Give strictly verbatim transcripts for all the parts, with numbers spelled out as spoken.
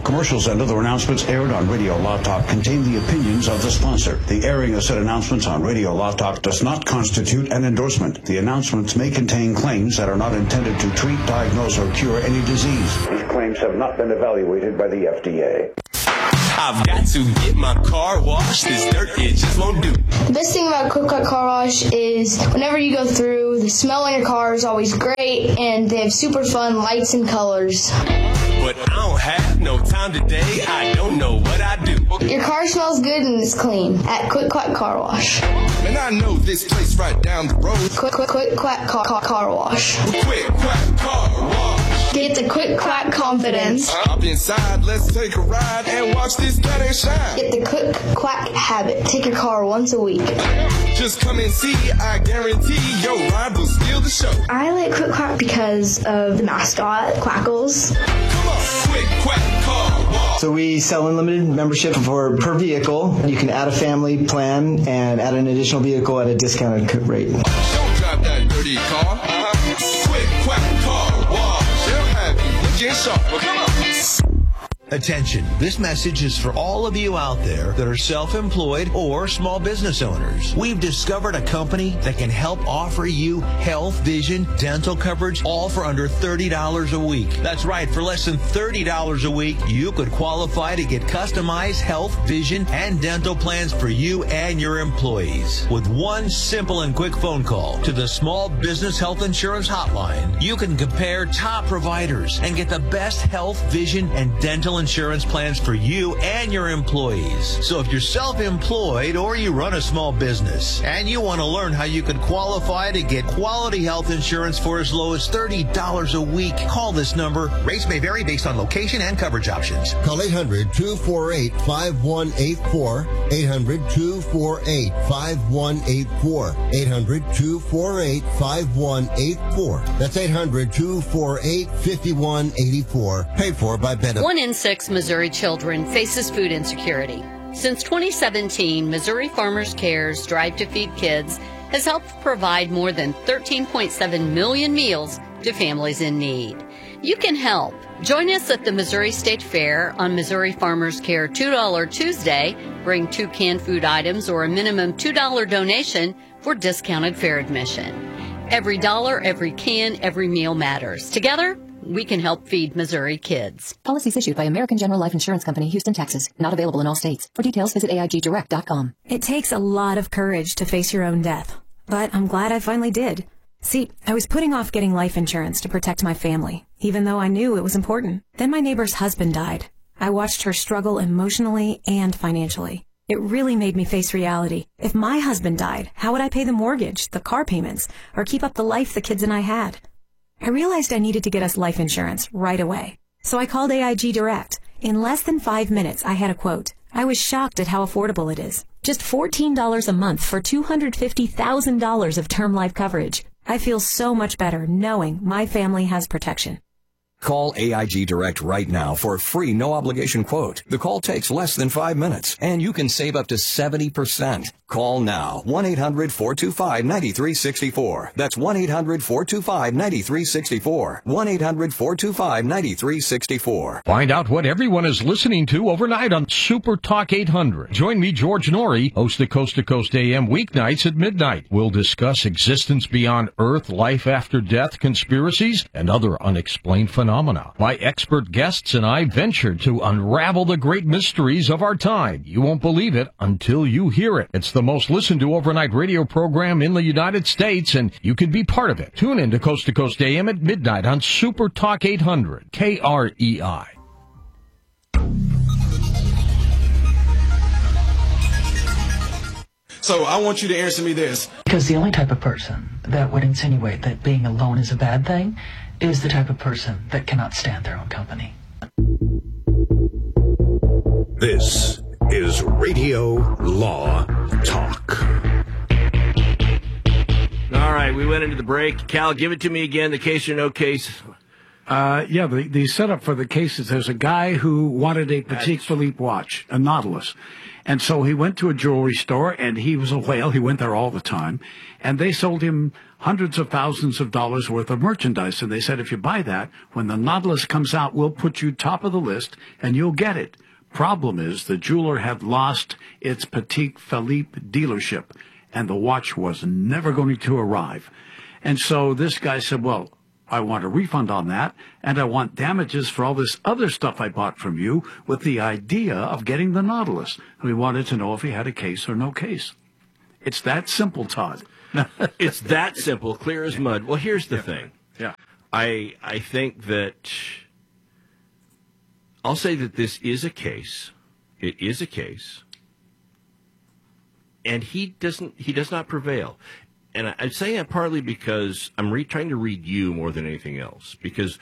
Commercials and other announcements aired on Radio Law Talk contain the opinions of the sponsor. The airing of said announcements on Radio Law Talk does not constitute an endorsement. The announcements may contain claims that are not intended to treat, diagnose, or cure any disease. These claims have not been evaluated by the F D A. I've got to get my car washed. This dirt, it just won't do. The best thing about Quick Quack Car Wash is whenever you go through, the smell in your car is always great, and they have super fun lights and colors. But I don't have no time today. I don't know what I do. Your car smells good and is clean at Quick Quack Car Wash. And I know this place right down the road. Quick Quick Quick Quack Car, car, car Wash. Quick Quack Car Wash. Get the Quick Quack confidence. Hop inside, let's take a ride and watch this cat shine. Get the Quick Quack habit. Take your car once a week. Just come and see, I guarantee your ride will steal the show. I like Quick Quack because of the mascot, Quackles. Come on, Quick Quack Car Wash. So we sell unlimited membership for per vehicle. You can add a family plan and add an additional vehicle at a discounted rate. Don't drive that dirty car. Uh-huh. Quick Quack Car Wash. They'll have you looking sharp. Well, come on. Attention, this message is for all of you out there that are self-employed or small business owners. We've discovered a company that can help offer you health, vision, dental coverage, all for under thirty dollars a week. That's right, for less than thirty dollars a week, you could qualify to get customized health, vision, and dental plans for you and your employees. With one simple and quick phone call to the Small Business Health Insurance Hotline, you can compare top providers and get the best health, vision, and dental insurance plans for you and your employees. So if you're self-employed or you run a small business and you want to learn how you could qualify to get quality health insurance for as low as thirty dollars a week, call this number. Rates may vary based on location and coverage options. Call eight hundred, two four eight, five one eight four, eight hundred, two four eight, five one eight four, eight hundred, two four eight, five one eight four. That's eight hundred, two four eight, five one eight four. Paid for by Benefit. One in six Missouri children faces food insecurity. Since twenty seventeen, Missouri Farmers Care's Drive to Feed Kids has helped provide more than thirteen point seven million meals to families in need. You can help. Join us at the Missouri State Fair on Missouri Farmers Care two dollar Tuesday. Bring two canned food items or a minimum two dollar donation for discounted fair admission. Every dollar, every can, every meal matters. Together, we can help feed Missouri kids. Policies issued by American General Life Insurance Company, Houston, Texas. Not available in all states. For details, visit A I G direct dot com. It takes a lot of courage to face your own death, but I'm glad I finally did. See, I was putting off getting life insurance to protect my family, even though I knew it was important. Then my neighbor's husband died. I watched her struggle emotionally and financially. It really made me face reality. If my husband died, how would I pay the mortgage, the car payments, or keep up the life the kids and I had? I realized I needed to get us life insurance right away. So I called A I G Direct. In less than five minutes, I had a quote. I was shocked at how affordable it is. Just fourteen dollars a month for two hundred fifty thousand dollars of term life coverage. I feel so much better knowing my family has protection. Call A I G Direct right now for a free no-obligation quote. The call takes less than five minutes, and you can save up to seventy percent. Call now, one eight hundred, four two five, nine three six four. That's one eight hundred, four two five, nine three six four. one eight hundred, four two five, nine three six four. Find out what everyone is listening to overnight on Super Talk eight hundred. Join me, George Norrie, host of Coast to Coast A M weeknights at midnight. We'll discuss existence beyond Earth, life after death, conspiracies, and other unexplained phenomena. Phenomena. My expert guests and I venture to unravel the great mysteries of our time. You won't believe it until you hear it. It's the most listened to overnight radio program in the United States, and you can be part of it. Tune in to Coast to Coast A M at midnight on Super Talk eight hundred, K R E I. So I want you to answer me this. Because the only type of person that would insinuate that being alone is a bad thing is the type of person that cannot stand their own company. This is Radio Law Talk. All right, we went into the break. Cal, give it to me again, the case or no case. Uh, yeah, the, the setup for the case is there's a guy who wanted a Patek Philippe watch, a Nautilus. And so he went to a jewelry store, and he was a whale. He went there all the time. And they sold him hundreds of thousands of dollars worth of merchandise. And they said, if you buy that, when the Nautilus comes out, we'll put you top of the list, and you'll get it. Problem is, the jeweler had lost its Patek Philippe dealership, and the watch was never going to arrive. And so this guy said, well, I want a refund on that, and I want damages for all this other stuff I bought from you with the idea of getting the Nautilus. And we wanted to know if he had a case or no case. It's that simple, Todd. It's that simple, clear as mud. Well, here's the yeah. thing. Yeah. I I think that I'll say that this is a case. It is a case. And he doesn't he does not prevail. And I, I'm saying that partly because I'm re- trying to read you more than anything else. Because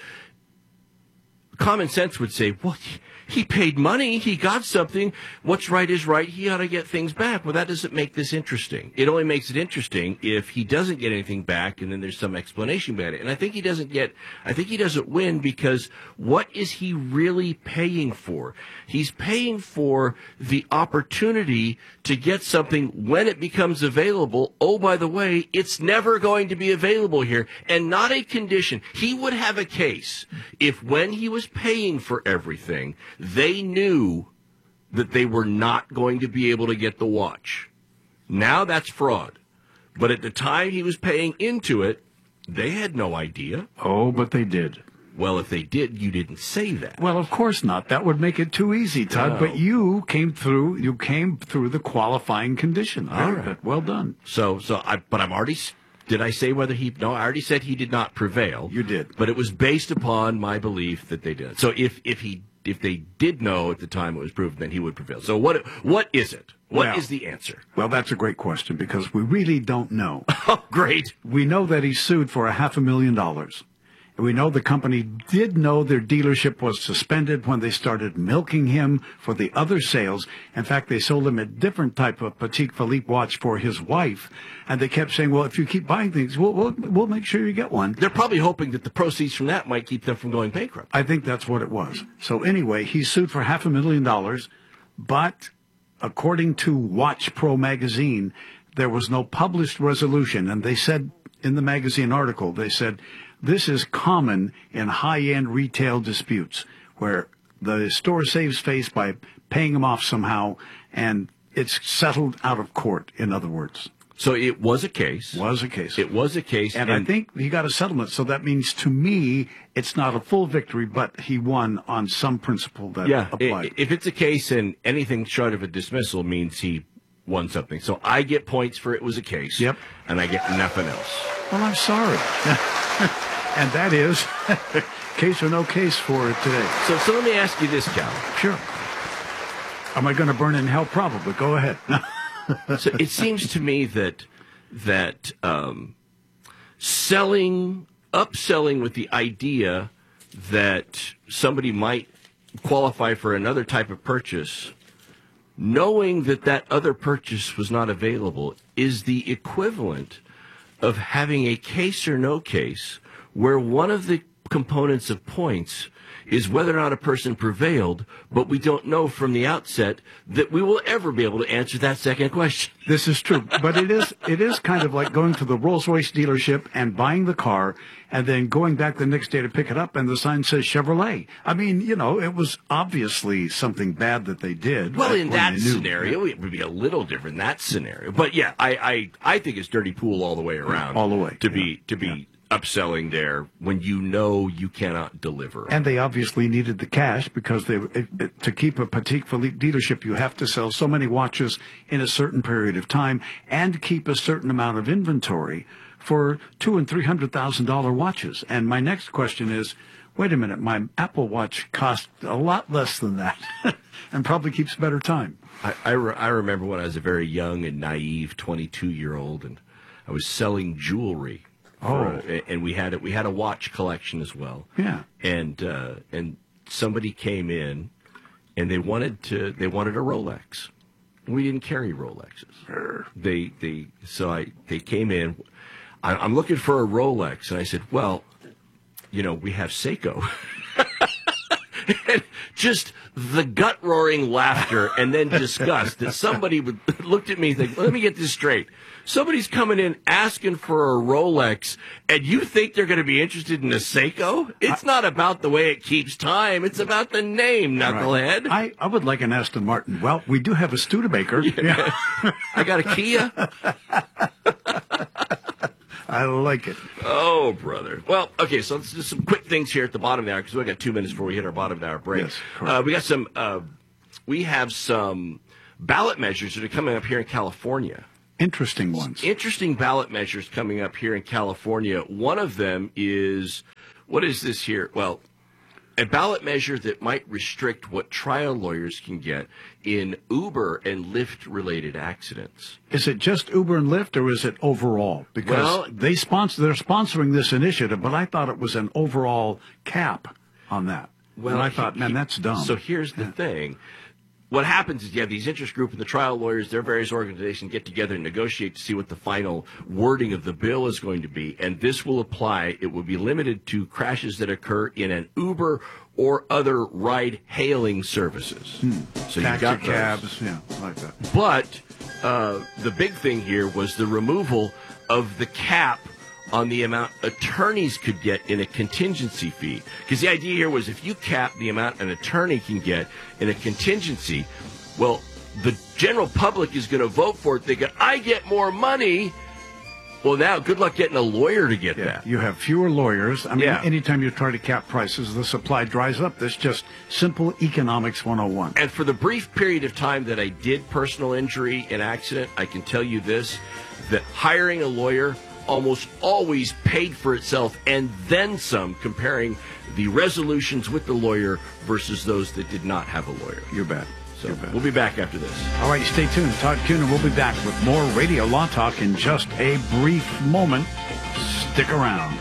common sense would say, well, he paid money, he got something, what's right is right, he ought to get things back. Well, that doesn't make this interesting. It only makes it interesting if he doesn't get anything back and then there's some explanation about it. And I think he doesn't get, I think he doesn't win because what is he really paying for? He's paying for the opportunity to get something when it becomes available. Oh, by the way, it's never going to be available here and not a condition. He would have a case if when he was paying for everything, they knew that they were not going to be able to get the watch. Now that's fraud. But at the time he was paying into it, they had no idea. Oh, but they did. Well, if they did, you didn't say that. Well, of course not. That would make it too easy, Todd. No. But you came through. You came through the qualifying condition. All right. Well done. So, so I. But I'm already. Did I say whether he? No, I already said he did not prevail. You did. But it was based upon my belief that they did. So if if he if they did know at the time it was proven, then he would prevail. So what what is it? What well, is the answer? Well, that's a great question because we really don't know. Oh, great. We know that he sued for a half a million dollars. And we know the company did know their dealership was suspended when they started milking him for the other sales. In fact, they sold him a different type of Patek Philippe watch for his wife. And they kept saying, well, if you keep buying things, we'll, we'll, we'll make sure you get one. They're probably hoping that the proceeds from that might keep them from going bankrupt. I think that's what it was. So anyway, he sued for half a million dollars. But according to Watch Pro magazine, there was no published resolution. And they said in the magazine article, they said, this is common in high-end retail disputes where the store saves face by paying them off somehow, and it's settled out of court, in other words. So it was a case. Was a case. It was a case. And, and I think he got a settlement, so that means to me it's not a full victory, but he won on some principle that yeah, applied. If it's a case and anything short of a dismissal means he won something. So I get points for it was a case. Yep. And I get nothing else. Well, I'm sorry. And that is case or no case for today. So, so let me ask you this, Cal. Sure. Am I going to burn in hell? Probably. Go ahead. So it seems to me that that um, selling, upselling with the idea that somebody might qualify for another type of purchase, knowing that that other purchase was not available, is the equivalent of having a case or no case where one of the components of points is whether or not a person prevailed, but we don't know from the outset that we will ever be able to answer that second question. This is true, but it is it is kind of like going to the Rolls-Royce dealership and buying the car and then going back the next day to pick it up and the sign says Chevrolet. I mean, you know, it was obviously something bad that they did. Well, right, in when that they knew. scenario, it would be a little different in that scenario. But yeah, I, I, I think it's dirty pool all the way around. All the way. To yeah. be to be yeah. upselling there when you know you cannot deliver. And they obviously needed the cash because they it, it, to keep a Patek Philippe dealership, you have to sell so many watches in a certain period of time and keep a certain amount of inventory for two and three hundred thousand dollar watches. And my next question is, wait a minute, my Apple Watch cost a lot less than that, and probably keeps better time. I I, re- I remember when I was a very young and naive twenty-two year old, and I was selling jewelry. For, oh, and we had it. We had a watch collection as well. Yeah, and uh, and somebody came in, and they wanted to. They wanted a Rolex. We didn't carry Rolexes. Sure. They they so I they came in. I, I'm looking for a Rolex, and I said, well, you know, we have Seiko. And just the gut-roaring laughter and then disgust that somebody would looked at me and think, let me get this straight. Somebody's coming in asking for a Rolex, and you think they're going to be interested in a Seiko? It's not about the way it keeps time. It's about the name, knucklehead. Right. I, I would like an Aston Martin. Well, we do have a Studebaker. Yeah. I got a Kia. I like it. Oh, brother. Well, okay, so let's do some quick things here at the bottom of the hour, because we've got two minutes before we hit our bottom of the hour break. Yes, uh, we got some, uh, we have some ballot measures that are coming up here in California. Interesting ones. Interesting ballot measures coming up here in California. One of them is, what is this here? Well, a ballot measure that might restrict what trial lawyers can get in Uber and Lyft-related accidents. Is it just Uber and Lyft, or is it overall? Because Well- they sponsor, they're sponsoring this initiative, but I thought it was an overall cap on that. Well, and I he- thought, man, he- that's dumb. So here's the thing. What happens is you have these interest group and the trial lawyers, their various organizations get together and negotiate to see what the final wording of the bill is going to be. And this will apply. It will be limited to crashes that occur in an Uber or other ride-hailing services. Hmm. So Taxi you got those. cabs, yeah, like that. But uh, the big thing here was the removal of the cap on the amount attorneys could get in a contingency fee. Because the idea here was if you cap the amount an attorney can get in a contingency, well, the general public is going to vote for it. They go, I get more money. Well, now, good luck getting a lawyer to get Yeah, that. you have fewer lawyers. I mean, Yeah. anytime you try to cap prices, the supply dries up. That's just simple economics one oh one. And for the brief period of time that I did personal injury and accident, I can tell you this, that hiring a lawyer almost always paid for itself and then some, comparing the resolutions with the lawyer versus those that did not have a lawyer. You bet. So You bet. we'll be back after this. All right, stay tuned. Todd Kuhn, we'll be back with more Radio Law Talk in just a brief moment. Stick around.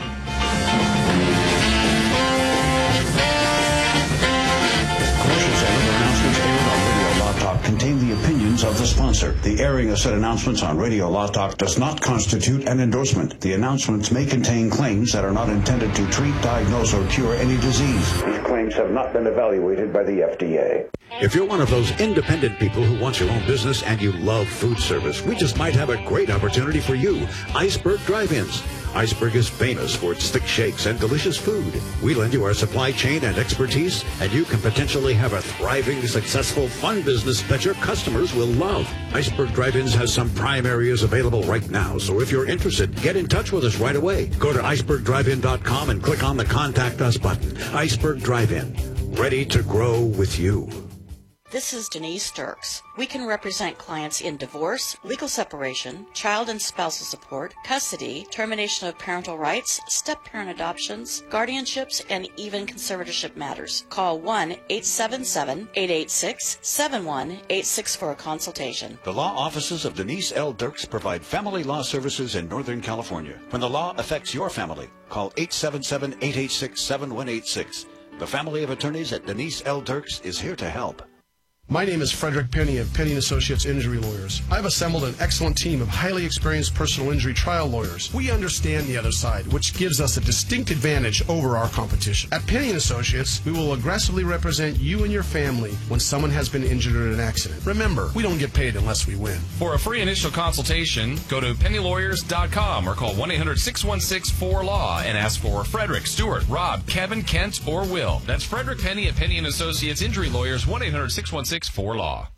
Commercials and other announcements aired on Radio Law Talk contain the opinions of the sponsor. The airing of said announcements on Radio Law Talk does not constitute an endorsement. The announcements may contain claims that are not intended to treat, diagnose, or cure any disease. These claims have not been evaluated by the F D A. If you're one of those independent people who wants your own business and you love food service, we just might have a great opportunity for you. Iceberg Drive-Ins. Iceberg is famous for its thick shakes and delicious food. We lend you our supply chain and expertise, and you can potentially have a thriving, successful, fun business that your customers will love. Iceberg Drive-Ins has some prime areas available right now, so if you're interested, get in touch with us right away. Go to iceberg drive in dot com and click on the Contact Us button. Iceberg Drive-In, ready to grow with you. This is Denise Dirks. We can represent clients in divorce, legal separation, child and spousal support, custody, termination of parental rights, step-parent adoptions, guardianships, and even conservatorship matters. Call one eight seven seven, eight eight six, seven one eight six for a consultation. The law offices of Denise L. Dirks provide family law services in Northern California. When the law affects your family, call eight seven seven, eight eight six, seven one eight six. The family of attorneys at Denise L. Dirks is here to help. My name is Frederick Penny of Penny and Associates Injury Lawyers. I've assembled an excellent team of highly experienced personal injury trial lawyers. We understand the other side, which gives us a distinct advantage over our competition. At Penny and Associates, we will aggressively represent you and your family when someone has been injured in an accident. Remember, we don't get paid unless we win. For a free initial consultation, go to penny lawyers dot com or call one eight hundred, six one six, four L A W and ask for Frederick, Stewart, Rob, Kevin, Kent, or Will. That's Frederick Penny at Penny and Associates Injury Lawyers, one eight hundred, six one six, four L A W.